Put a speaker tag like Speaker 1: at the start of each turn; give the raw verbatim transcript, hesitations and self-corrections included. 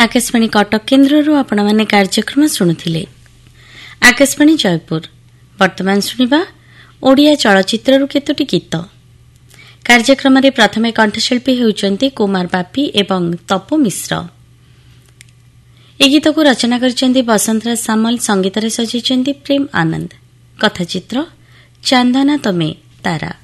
Speaker 1: आकाशवाणी कटक केन्द्रରୁ ଆପଣମାନେ କାର୍ଯ୍ୟକ୍ରମ ଶୁଣୁଥିଲେ। आकाशवाणी जयपुर वर्तमान शुणा ओडिया चलचित्रରୁ केतोटी गीत। कार्यक्रम प्रथमे कंठशिल्पी होउचंती कुमार बापी एवं तपु मिश्र। ए गीत को रचना करचंती बसंतराज सामल, संगीत रे सजाइचंती प्रेम आनंद। कथाचित्र चांदना तमे तारा।